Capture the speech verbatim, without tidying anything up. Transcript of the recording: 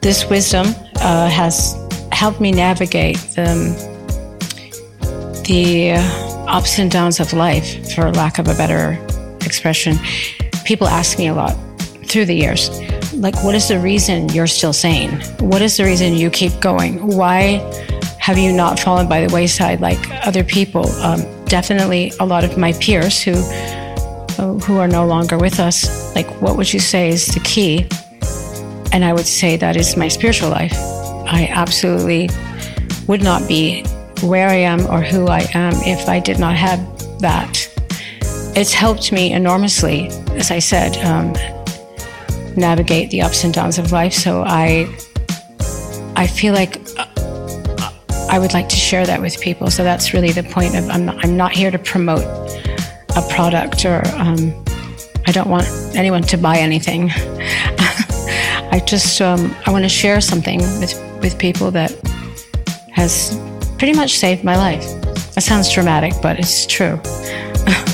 this wisdom uh, has helped me navigate the, the ups and downs of life, for lack of a better expression. People ask me a lot through the years, like, what is the reason you're still sane? What is the reason you keep going? Why have you not fallen by the wayside like other people? Um, definitely a lot of my peers who who are no longer with us, like, what would you say is the key? And I would say that is my spiritual life. I absolutely would not be where I am or who I am if I did not have that. It's helped me enormously, as I said, um, navigate the ups and downs of life. So I, I feel like I would like to share that with people. So that's really the point of, I'm not, I'm not here to promote a product, or um, I don't want anyone to buy anything. I just, um, I want to share something with, with people that has pretty much saved my life. That sounds dramatic, but it's true.